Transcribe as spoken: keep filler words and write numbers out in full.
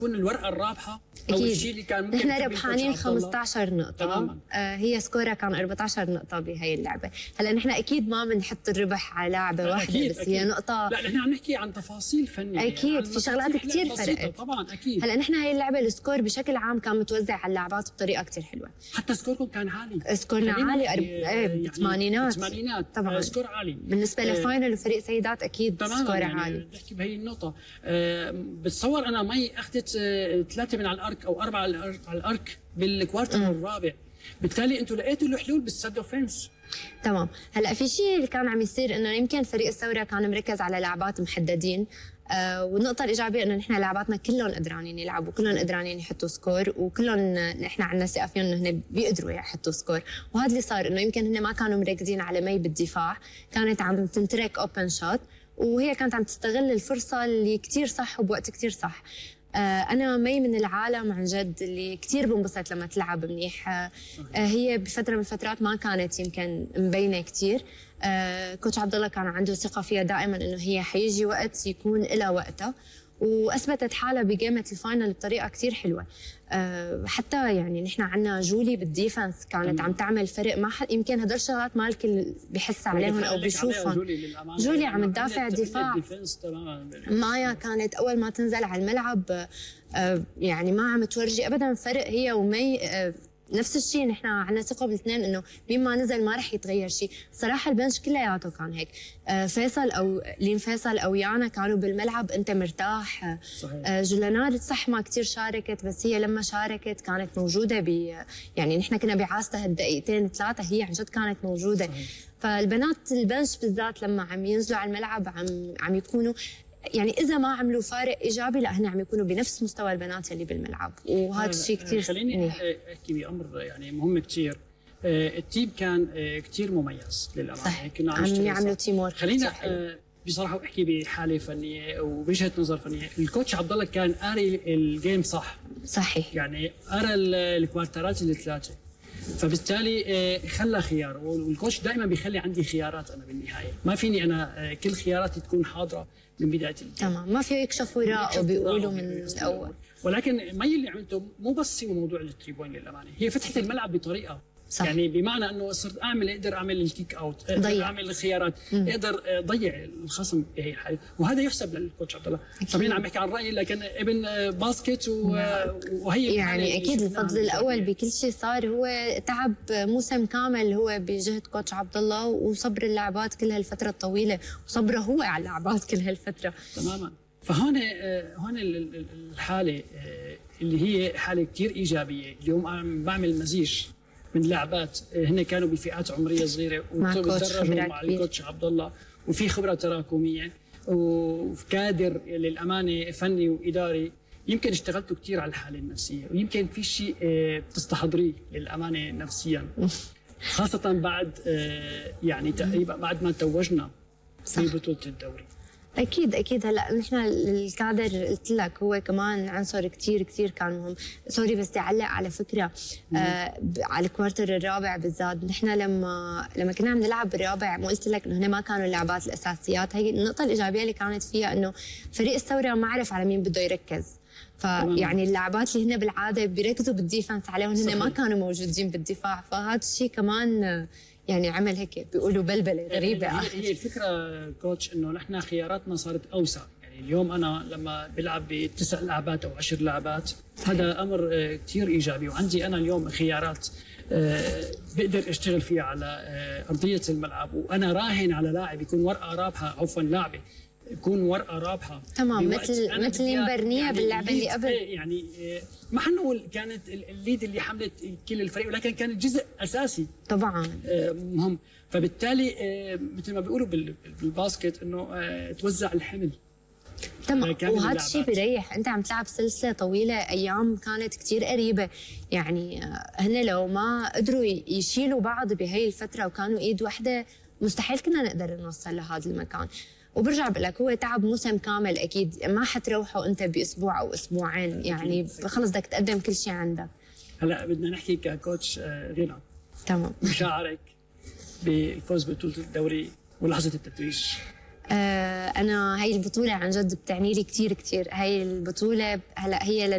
تكون الورقه الرابحه او أكيد. الشيء اللي كان ممكن نحن ربحانين خمسة عشر نقطة. تماما. آه هي سكورها كان أربعة عشر نقطة بهي اللعبة. هلا نحن أكيد ما بنحط الربح على لعبة واحدة أكيد بس أكيد. هي نقطة. لا نحن عم نحكي عن تفاصيل فنية. أكيد يعني في شغلات كثير فرقت. طبعا أكيد. هلا نحن هي اللعبة السكور بشكل عام كان متوزع على اللعبات بطريقة كثير حلوة. حتى سكوركم كان عالي. سكورنا عالي أرب... ايه بالثمانينات. بالثمانينات طبعا سكور عالي. بالنسبة لفاينل وفريق سيدات أكيد سكور يعني عالي. بحكي بهي النقطة. أه بتصور أنا مي أخذت أه ثلاثة من على الأرك أو أربعة على الأرك, على الأرك بالكوارتر الرابع، بالتالي أنتم لقيتوا له حلول بالسد اوفنس. تمام. هلا في شيء اللي كان عم يصير انه يمكن فريق الثوره كان مركز على لاعبات محددين، آه والنقطه الايجابيه انه نحن لاعباتنا كلهم قدرانين يلعبوا، كلهم قدرانين يحطوا سكور، وكلهم نحن عندنا ثقه فيهم انه هن بيقدروا يحطوا سكور، وهذا اللي صار انه يمكن هن ما كانوا مركزين على مي بالدفاع، كانت عم تنترك اوبن شوت وهي كانت عم تستغل الفرصه اللي كثير صح وبوقت كثير صح. آه أنا مي من العالم عن جد اللي كثير بنبسط لما تلعب منيح. آه هي بفترة من الفترات ما كانت يمكن مبينة كثير. آه كوتش عبد الله كان عنده ثقة فيها دائما إنه هي حيجي وقت يكون لها وقتها، واثبتت حالها بجيمة الفاينل بطريقه كثير حلوه. أه حتى يعني نحن عندنا جولي بالديفنس كانت مم. عم تعمل فرق، ما حد يمكن هدول الشغلات ما الكل بحس عليهم او بيشوفهم. جولي, جولي عم تدافع دفاع. مايا كانت اول ما تنزل على الملعب أه يعني ما عم تورجي ابدا فرق هي ومي. أه نفس الشيء نحن عندنا ثقه بالاثنين انه مين ما نزل ما رح يتغير شيء. صراحه البنش كلياته كان هيك. آه فيصل او لين فيصل او يانا كانوا بالملعب انت مرتاح. صحيح. آه جولانار صح ما كثير شاركت بس هي لما شاركت كانت موجوده ب يعني نحن كنا بعاستها الدقيقتين ثلاثه هي عن جد كانت موجوده. صحيح. فالبنات البنش بالذات لما عم ينزلوا على الملعب عم عم يكونوا يعني إذا ما عملوا فارق إيجابي لا هن عم يكونوا بنفس مستوى البنات اللي بالملعب، وهذا الشيء كثير. خليني أحكي بأمر يعني مهم كثير. التيم كان كثير مميز للأمانة. صح. كنا عم يعملوا تيم ورك. خلينا بصراحة أحكي بحالة فنية وبوجهة نظر فنية. الكوتش عبد الله كان قاري الجيم صح. صحيح. يعني قرا الكوارترات الثلاثة، فبالتالي خلى خيار، والكوتش دائما بيخلي عندي خيارات انا بالنهايه، ما فيني انا كل خياراتي تكون حاضره من بدايه الجيم. تمام، ما في يكشف وراء وبيقولوا من الاول. ولكن مي اللي عملته مو بس هو موضوع الثري بوينت للامانه، هي فتحت الملعب بطريقه صح. يعني بمعنى انه صرت اعمل اقدر اعمل الكيك اوت، اقدر اعمل الخيارات، مم. اقدر ضيع الخصم بهي الحاله، وهذا يحسب للكوتش عبد الله. طبعا عم بحكي عن رايي لكن ابن باسكت وهي يعني اكيد الفضل الاول بكل شيء صار هو تعب موسم كامل هو بجهه كوتش عبد الله وصبر اللاعبات كل هالفتره الطويله وصبره هو على اللاعبات كل هالفتره. تماما. فهون هون الحاله اللي هي حاله كثير ايجابيه. اليوم عم بعمل مزيج من لاعبات هن كانوا بفئات عمريه صغيره وتدربوا مع الكوتش عبد الله وفي خبره تراكميه وكادر للامانه فني واداري. يمكن اشتغلتوا كثير على الحاله النفسيه ويمكن في شيء بتستحضريه للامانه نفسيا، خاصه بعد يعني تقريبا بعد ما توجنا في بطوله الدوري. اكيد اكيد. هلا نحن الكادر قلت لك هو كمان عنصر كثير كثير كان مهم. سوري بس بدي اعلق على فكره آه على الكوارتر الرابع بالذات. نحن لما لما كنا عم نلعب بالرابع ما قلت لك انه هن ما كانوا اللاعبات الاساسيات. هي النقطه الايجابيه اللي كانت فيها انه فريق الثوره ما عرف على مين بده يركز، فيعني اللاعبات اللي هن بالعاده بيركزوا بالديفنس عليهم هن ما كانوا موجودين بالدفاع، فهذا الشيء كمان يعني عمل هيك بيقولوا بلبله غريبه. هي الفكره كوتش انه نحن خياراتنا صارت اوسع. يعني اليوم انا لما بلعب بتسع لعبات او عشر لعبات هذا امر كثير ايجابي، وعندي انا اليوم خيارات بقدر اشتغل فيها على ارضيه الملعب، وانا راهن على لاعب يكون ورقه رابحه، عفوا لاعبه يكون ورقه رابحه. تمام، مثل مثل مبرنيه يعني باللعبه اللي قبل. يعني ما حنقول كانت الليد اللي حملت كل الفريق ولكن كانت جزء اساسي طبعا مهم. فبالتالي مثل ما بيقولوا بالباسكت انه توزع الحمل. تمام، وهذا الشيء بيريح. انت عم تلعب سلسله طويله ايام كانت كثير قريبه، يعني هن لو ما قدروا يشيلوا بعض بهي الفتره وكانوا ايد واحده مستحيل كنا نقدر نوصل لهذا المكان. وبرجع بقول لك هو تعب موسم كامل، اكيد ما حتروحوا انت باسبوع او اسبوعين، يعني خلص بدك تقدم كل شيء عندك. هلا بدنا نحكي ككوتش غنى. تمام. مشاعرك بالفوز ببطوله الدوري ولحظه التتويج؟ آه انا هي البطوله عن جد بتعني لي كثير كثير. هي البطوله هلا هي